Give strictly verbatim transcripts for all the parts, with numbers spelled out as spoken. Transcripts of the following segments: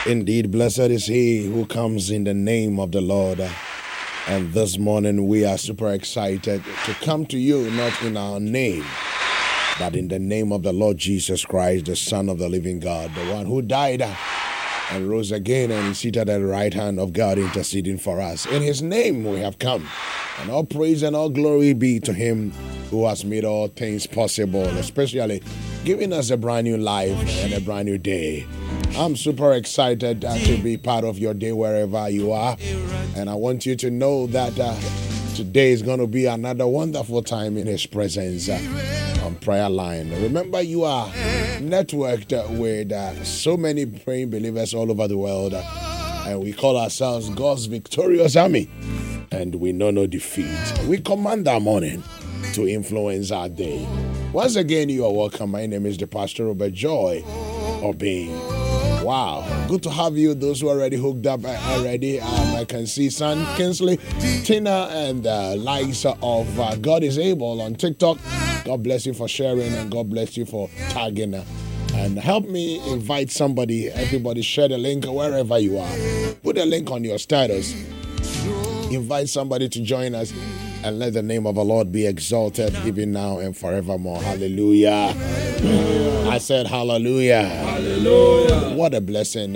Indeed, blessed is he who comes in the name of the Lord. And this morning we are super excited to come to you, not in our name, but in the name of the Lord Jesus Christ, the Son of the living God, the one who died and rose again and is seated at the right hand of God, interceding for us. In his name we have come, and all praise and all glory be to him who has made all things possible, especially giving us a brand new life and a brand new day. I'm super excited uh, to be part of your day wherever you are, and I want you to know that uh, today is going to be another wonderful time in his presence uh, on Prayer Line. Remember, you are networked uh, with uh, so many praying believers all over the world, uh, and we call ourselves God's victorious army, and we know no defeat. We command our morning to influence our day. Once again, you are welcome. My name is the Pastor Robert Joy Obeying. Wow, good to have you. Those who are already hooked up already. Um, I can see San Kinsley, Tina, and uh, Liza of uh, God is Able on TikTok. God bless you for sharing, and God bless you for tagging. Uh, and help me invite somebody. Everybody share the link wherever you are. Put a link on your status. Invite somebody to join us, and let the name of the Lord be exalted, even now and forevermore. Hallelujah. I said hallelujah. Hallelujah. What a blessing.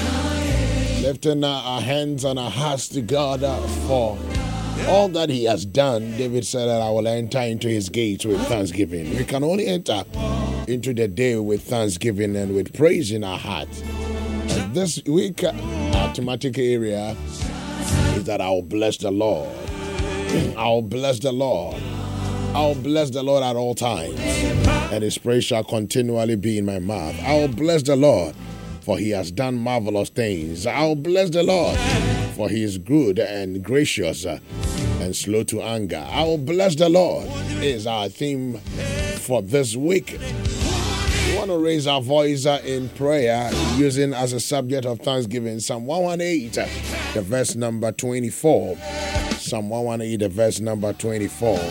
Lifting our hands and our hearts to God for all that he has done. David said that I will enter into his gates with thanksgiving. We can only enter into the day with thanksgiving and with praise in our hearts. And this week, our thematic area is that I will bless the Lord. I'll bless the Lord. I'll bless the Lord at all times, and his praise shall continually be in my mouth. I'll bless the Lord, for he has done marvelous things. I'll bless the Lord, for he is good and gracious and slow to anger. I'll bless the Lord is our theme for this week. We want to raise our voice in prayer using as a subject of thanksgiving Psalm one eighteen, the verse number twenty-four. Psalm one eighteen, the verse number twenty-four.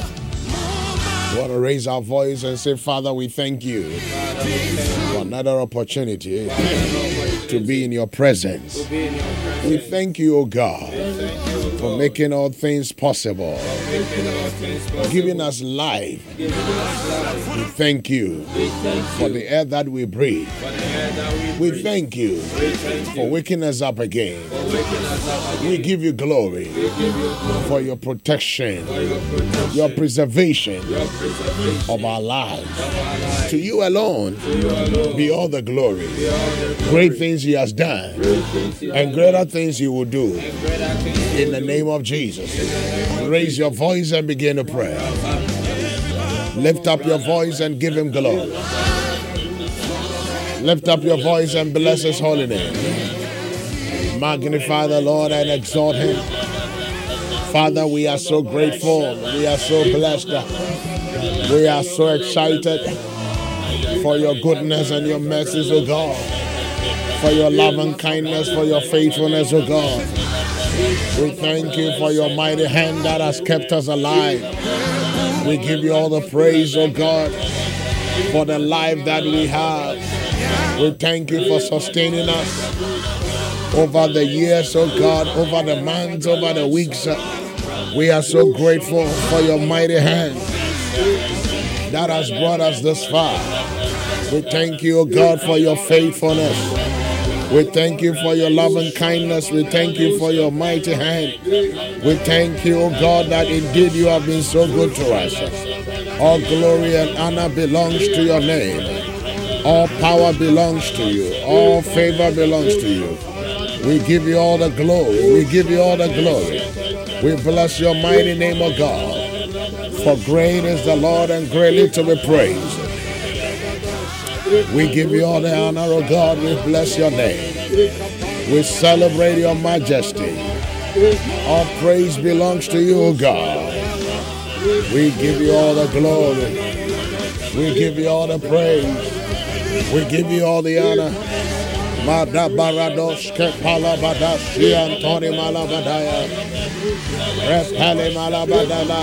We want to raise our voice and say, Father, we thank you for another opportunity to be in your presence. We thank you, O God, for making all things possible, giving us life. We thank you for the air that we breathe. We thank you for waking us up again. We give you glory for your protection, your preservation of our lives. To you alone be all the glory. Great things he has done, and greater things he will do. In the name of Jesus, raise your voice and begin to pray. Lift up your voice and give him glory. Lift up your voice and bless his holy name. Magnify the Lord and exalt him. Father, we are so grateful. We are so blessed. We are so excited for your goodness and your mercies, O God. For your love and kindness, for your faithfulness, O God. We thank you for your mighty hand that has kept us alive. We give you all the praise, O God, for the life that we have. We thank you for sustaining us over the years, oh God, over the months, over the weeks. We are so grateful for your mighty hand that has brought us this far. We thank you, oh God, for your faithfulness. We thank you for your love and kindness. We thank you for your mighty hand. We thank you, oh God, that indeed you have been so good to us. All glory and honor belongs to your name. All power belongs to you. All favor belongs to you. We give you all the glory. We give you all the glory. We bless your mighty name, O God. For great is the Lord and greatly to be praised. We give you all the honor, O God. We bless your name. We celebrate your majesty. All praise belongs to you, O God. We give you all the glory. We give you all the praise. We give you all the honor. Madabarados Kepala Badashi Antoni Malabadaya. Repale Malabadala.